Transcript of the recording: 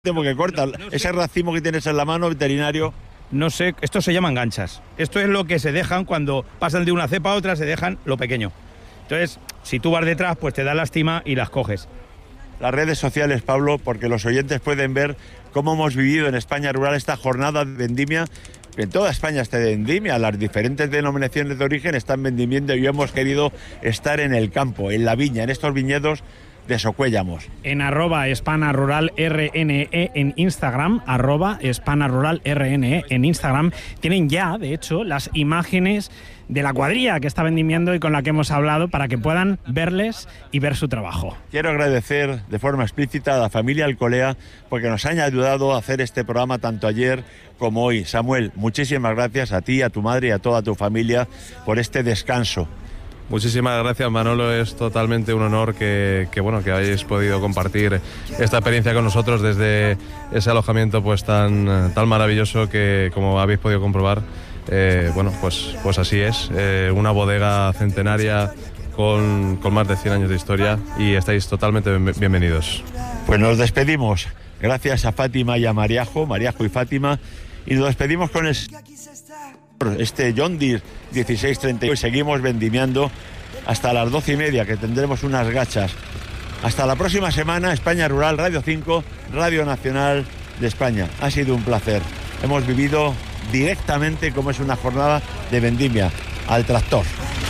porque corta ese racimo que tienes en la mano, veterinario. No sé, esto se llaman ganchas. Esto es lo que se dejan cuando pasan de una cepa a otra, se dejan lo pequeño. Entonces, si tú vas detrás, pues te da lástima y las coges. Las redes sociales, Pablo, porque los oyentes pueden ver cómo hemos vivido en España rural esta jornada de vendimia. En toda España está de vendimia, las diferentes denominaciones de origen están vendimiendo y hemos querido estar en el campo, en la viña, en estos viñedos de Socuéllamos. En @hispanaruralrne en Instagram, @hispanaruralrne en Instagram, tienen ya, de hecho, las imágenes de la cuadrilla que está vendimiando y con la que hemos hablado para que puedan verles y ver su trabajo. Quiero agradecer de forma explícita a la familia Alcolea porque nos han ayudado a hacer este programa tanto ayer como hoy. Samuel, muchísimas gracias a ti, a tu madre y a toda tu familia por este descanso. Muchísimas gracias, Manolo, es totalmente un honor que hayáis podido compartir esta experiencia con nosotros desde ese alojamiento pues tan maravilloso que, como habéis podido comprobar, pues así es, una bodega centenaria con más de 100 años de historia y estáis totalmente bienvenidos. Pues nos despedimos, gracias a Fátima y a Mariajo y Fátima, y nos despedimos con este John Deere 1632 y seguimos vendimiando hasta las 12:30, que tendremos unas gachas. Hasta la próxima semana. España Rural, Radio 5, Radio Nacional de España. Ha sido un placer. Hemos vivido directamente cómo es una jornada de vendimia al tractor.